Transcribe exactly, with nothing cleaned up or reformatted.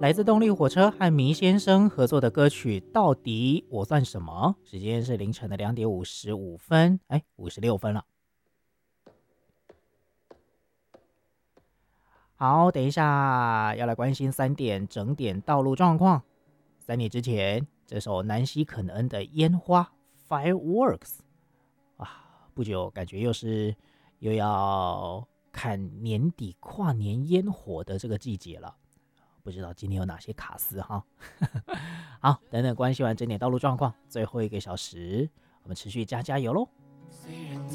来自动力火车和迷先生合作的歌曲《到底我算什么》。时间是凌晨的两点五十五分，哎，五十六分了。好，等一下要来关心三点整点道路状况。三点之前，这首南希肯恩的《烟花》（Fireworks） 啊，不久感觉又是又要看年底跨年烟火的这个季节了。不知道今天有哪些卡司哈？好，等等关心完整点道路状况，最后一个小时我们持续加加油喽！